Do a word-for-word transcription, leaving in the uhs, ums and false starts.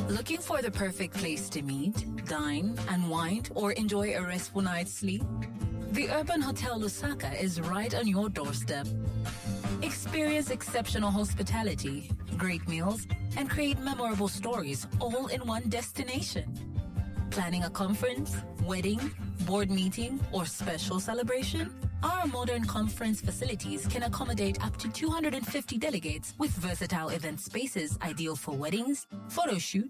Looking for the perfect place to meet, dine, unwind, or enjoy a restful night's sleep? The Urban Hotel Lusaka is right on your doorstep. Experience exceptional hospitality, great meals, and create memorable stories all in one destination. Planning a conference, wedding, board meeting, or special celebration? Our modern conference facilities can accommodate up to two hundred fifty delegates with versatile event spaces ideal for weddings, photo shoot,